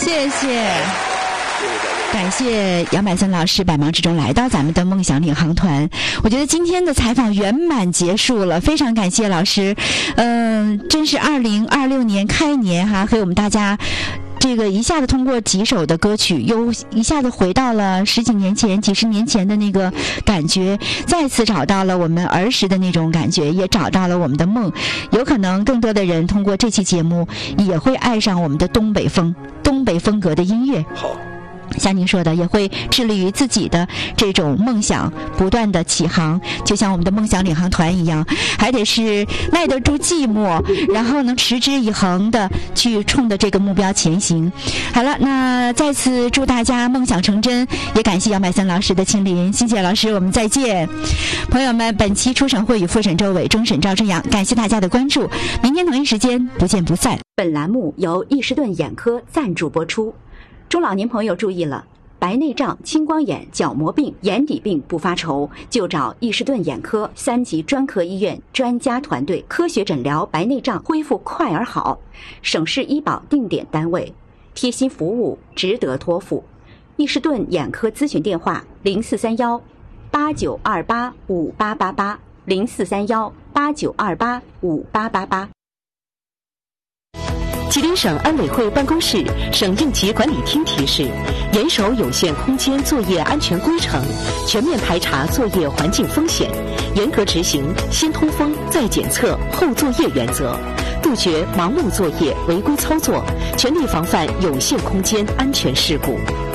谢谢。感谢杨百森老师百忙之中来到咱们的梦想领航团。我觉得今天的采访圆满结束了，非常感谢老师。真是2026年开年哈，给我们大家这个一下子通过几首的歌曲，又一下子回到了十几年前、几十年前的那个感觉，再次找到了我们儿时的那种感觉，也找到了我们的梦。有可能更多的人通过这期节目也会爱上我们的东北风格的音乐。 好。 像您说的，也会致力于自己的这种梦想不断的起航，就像我们的梦想领航团一样，还得是耐得住寂寞，然后能持之以恒的去冲着这个目标前行。好了，那再次祝大家梦想成真，也感谢杨百森老师的亲临，谢谢老师，我们再见。朋友们，本期初审会与复审周伟，终审赵正阳，感谢大家的关注，明天同一时间不见不散。 本栏目由易士顿眼科赞助播出。中老年朋友注意了，白内障、青光眼、角膜病、眼底病不发愁，就找易士顿眼科3级专科医院专家团队科学诊疗白内障，恢复快而好，省市医保定点单位，贴心服务，值得托付。易士顿眼科咨询电话：0431-8928-5888，0431-8928-5888。 吉林省安委会办公室、省应急管理厅提示：严守有限空间作业安全规程，全面排查作业环境风险，严格执行先通风再检测后作业原则，杜绝盲目作业、违规操作，全力防范有限空间安全事故。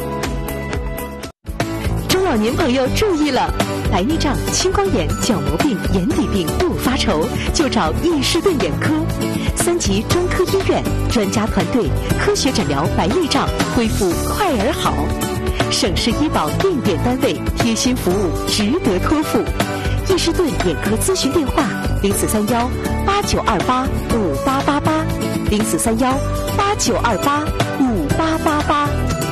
中老年朋友注意了，白内障、青光眼、角膜病、眼底病不发愁，就找易士顿眼科3级专科医院专家团队科学诊疗白内障，恢复快而好，省市医保定点单位，贴心服务，值得托付。易士顿眼科咨询电话：0431-8928-5888，0431-8928-5888。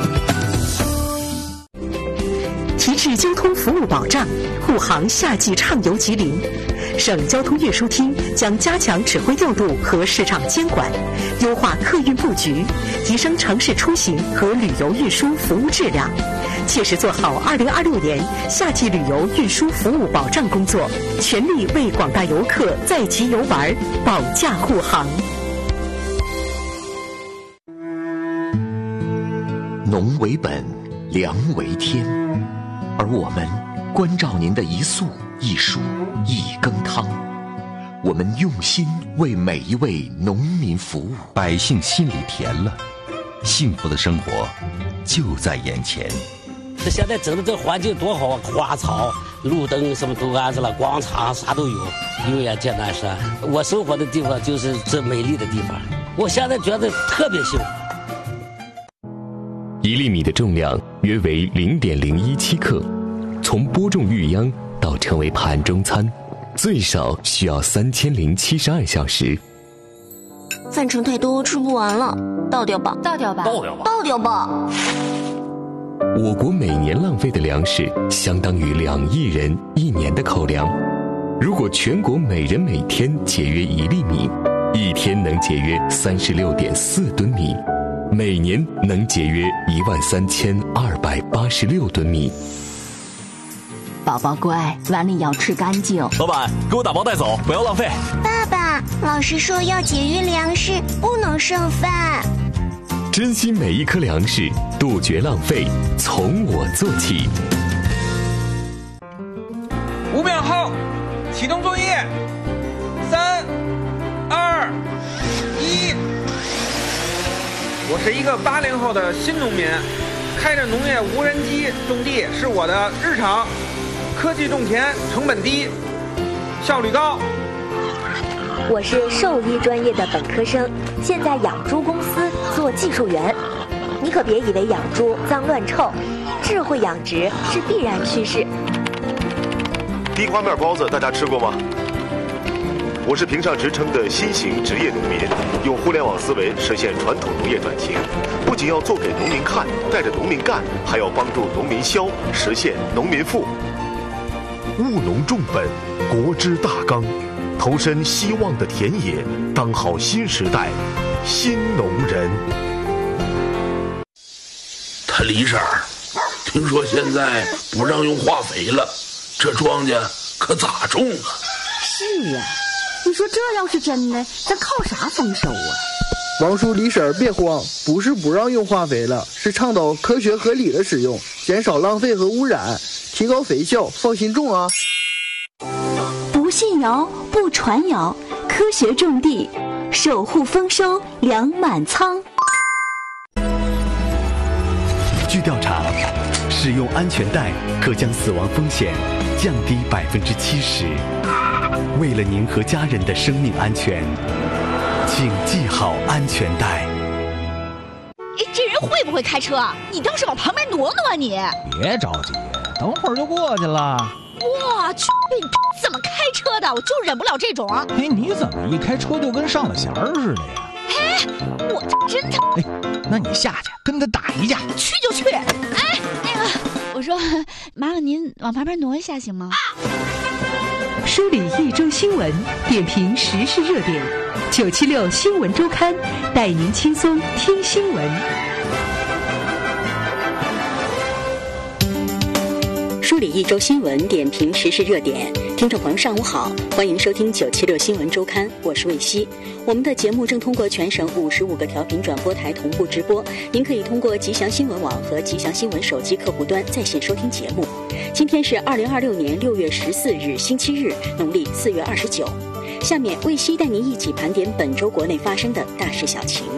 提质交通服务保障，护航夏季畅游吉林。省交通运输厅将加强指挥调度和市场监管，优化客运布局，提升城市出行和旅游运输服务质量，切实做好2026年夏季旅游运输服务保障工作，全力为广大游客在吉游玩保驾护航。 农为本，粮为天，而我们关照您的一粟一蔬一羹汤，我们用心为每一位农民服务， 百姓心里甜了，幸福的生活就在眼前。 这现在整的这环境多好啊，花草、路灯什么都安置了，广场啥都有，油盐剑南山。我生活的地方就是这美丽的地方，我现在觉得特别幸福。 1粒米的重量约为0.017克，从播种育秧到成为盘中餐，最少需要3072小时。 饭盛太多，吃不完了，倒掉吧， 倒掉吧，倒掉吧， 倒掉吧。 我国每年浪费的粮食相当于2亿人1年的口粮。如果全国每人每天节约1粒米，一天能节约36.4吨米，每年能节约13286吨米。 宝宝乖，碗里要吃干净。 老板，给我打包带走，不要浪费。 爸爸，老师说要节约粮食，不能剩饭。 珍惜每一颗粮食，杜绝浪费，从我做起。 5秒后，启动作业。3、2、1。我是一个80后的新农民，开着农业无人机种地是我的日常。科技种田，成本低，效率高。 我是兽医专业的本科生，现在养猪公司做技术员。你可别以为养猪脏乱臭，智慧养殖是必然趋势。 地瓜面包子大家吃过吗？我是评上职称的新型职业农民，用互联网思维实现传统农业转型，不仅要做给农民看，带着农民干，还要帮助农民消，实现农民富。务农重本，国之大纲，投身希望的田野，当好新时代新农人。 李婶儿，听说现在不让用化肥了，这庄稼可咋种啊？ 是呀，你说这要是真的，咱靠啥丰收啊？ 王叔、李婶儿别慌，不是不让用化肥了，是倡导科学合理的使用，减少浪费和污染，提高肥效，放心种啊！ 不信谣，不传谣，科学种地，守护丰收，粮满仓。 据调查，使用安全带可将死亡风险降低70%。为了您和家人的生命安全，请系好安全带。 这人会不会开车？你倒是往旁边挪挪啊你！ 别着急，等会儿就过去了。 我去，你怎么开车的？我就忍不了这种。 哎，你怎么一开车就跟上了弦儿似的呀？ 哎，我这真的…… 哎，那你下去跟他打一架。 去就去。哎，那个，我说，麻烦您往旁边挪一下行吗？ 梳理一周新闻，点评时事热点，976新闻周刊带您轻松听新闻。 梳理一周新闻，点评时事热点。听众朋友上午好，欢迎收听976新闻周刊，我是魏希。我们的节目正通过全省55个调频转播台同步直播，您可以通过吉祥新闻网和吉祥新闻手机客户端在线收听节目。今天是2026年6月14日星期日，农历4月29。下面魏希带您一起盘点本周国内发生的大事小情。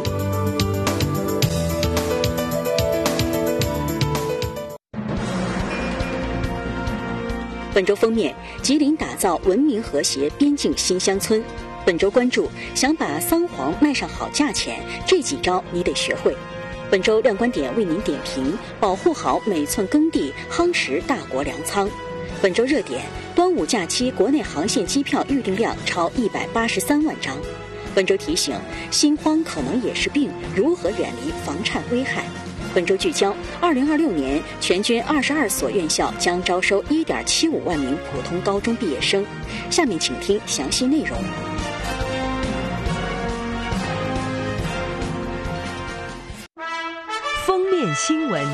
本周封面，吉林打造文明和谐边境新乡村。本周关注，想把桑黄卖上好价钱，这几招你得学会。本周亮观点为您点评，保护好每寸耕地，夯实大国粮仓。本周热点，端午假期国内航线机票预订量超183万张。本周提醒，心慌可能也是病，如何远离房产危害？本周聚焦，2026年全军22所院校将招收1.75万名普通高中毕业生。下面请听详细内容。 封面新闻。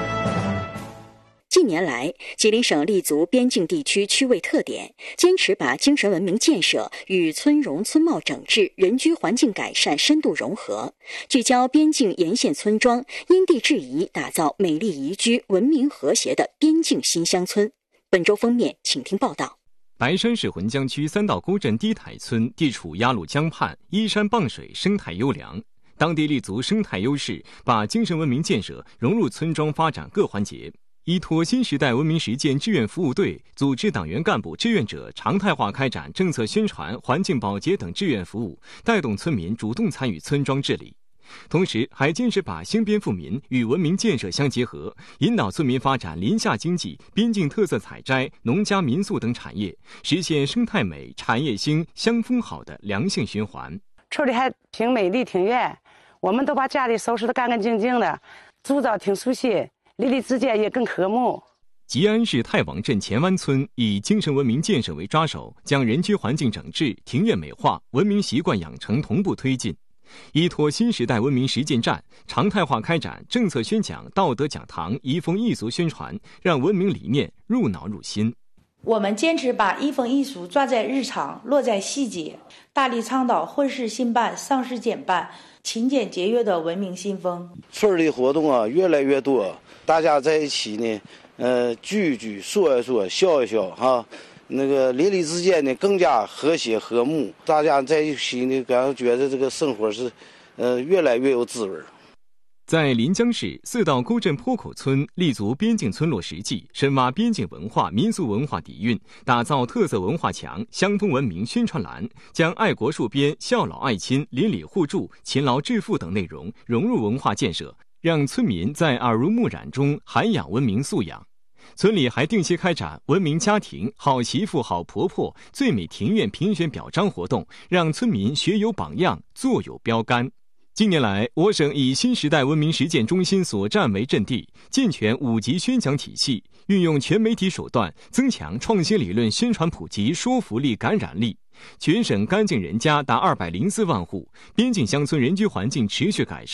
近年来，吉林省立足边境地区区位特点，坚持把精神文明建设与村容村貌整治、人居环境改善深度融合，聚焦边境沿线村庄，因地制宜打造美丽宜居、文明和谐的边境新乡村。本周封面，请听报道。 白山市浑江区三道沟镇低台村地处鸭绿江畔，依山傍水，生态优良。当地立足生态优势，把精神文明建设融入村庄发展各环节。依托新时代文明实践志愿服务队，组织党员干部志愿者常态化开展政策宣传、环境保洁等志愿服务，带动村民主动参与村庄治理。同时，还坚持把兴边富民与文明建设相结合，引导村民发展林下经济、边境特色采摘、农家民宿等产业，实现生态美、产业兴、乡风好的良性循环。 处理还挺美丽、挺远，我们都把家里收拾得干干净净的，住着挺舒心。邻里之间也更和睦。 吉安市太王镇前湾村以精神文明建设为抓手，将人居环境整治、庭院美化、文明习惯养成同步推进。依托新时代文明实践站，常态化开展政策宣讲、道德讲堂、移风易俗宣传，让文明理念入脑入心。 我们坚持把移风易俗抓在日常、落在细节，大力倡导婚事兴办、丧事简办、勤俭节约的文明新风。 村里活动啊越来越多，大家在一起呢，聚一聚，说一说，笑一笑哈。那个邻里之间呢更加和谐和睦，大家在一起呢，感觉这个生活是，越来越有滋味。 在临江市4道沟镇坡口村立足边境村落实际，深挖边境文化、民俗文化底蕴，打造特色文化墙、乡风文明宣传栏，将爱国戍边、孝老爱亲、邻里互助、勤劳致富等内容融入文化建设，让村民在耳濡目染中涵养文明素养。村里还定期开展文明家庭、好媳妇好婆婆、最美庭院评选表彰活动，让村民学有榜样，做有标杆。近年来，我省以新时代文明实践中心所站为阵地，健全5级宣讲体系，运用全媒体手段，增强创新理论宣传普及说服力、感染力。全省干净人家达204万户，边境乡村人居环境持续改善。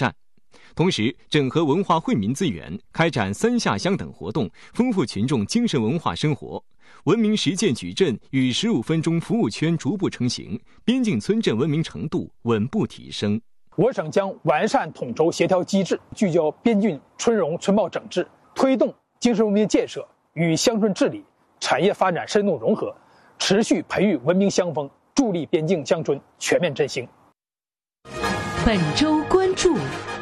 同时整合文化惠民资源，开展三下乡等活动，丰富群众精神文化生活。文明实践矩阵与15分钟服务圈逐步成型，边境村镇文明程度稳步提升。 我省将完善统筹协调机制，聚焦边郡村容村貌整治，推动精神文明建设与乡村治理、产业发展深度融合，持续培育文明乡风，助力边境乡村全面振兴。 本周关注。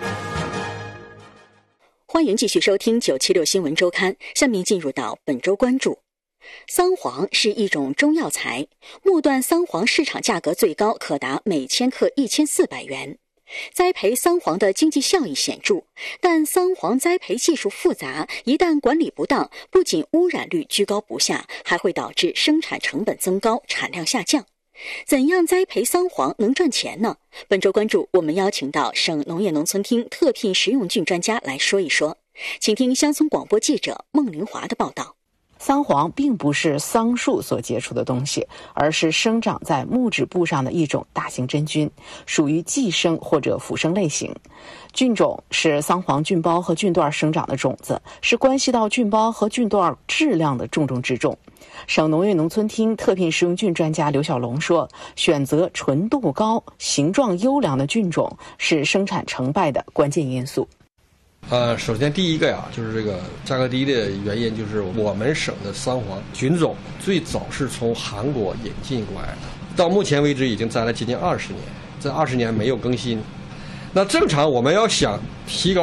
欢迎继续收听976新闻周刊，下面进入到本周关注。桑黄是一种中药材，末段桑黄市场价格最高可达每千克1400元。栽培桑黄的经济效益显著，但桑黄栽培技术复杂，一旦管理不当，不仅污染率居高不下，还会导致生产成本增高，产量下降。怎样栽培桑黄能赚钱呢？本周关注，我们邀请到省农业农村厅特聘食用菌专家来说一说，请听乡村广播记者孟林华的报道。 桑黄并不是桑树所结出的东西，而是生长在木质部上的一种大型真菌，属于寄生或者腐生类型。菌种是桑黄菌孢和菌段生长的种子，是关系到菌孢和菌段质量的重中之重。省农业农村厅特聘食用菌专家刘小龙说，选择纯度高、形状优良的菌种是生产成败的关键因素。 首先第一个呀，就是这个价格低的原因，就是我们省的桑黄菌种最早是从韩国引进过来的，到目前为止已经栽了接近20年，这20年没有更新。那正常我们要想提高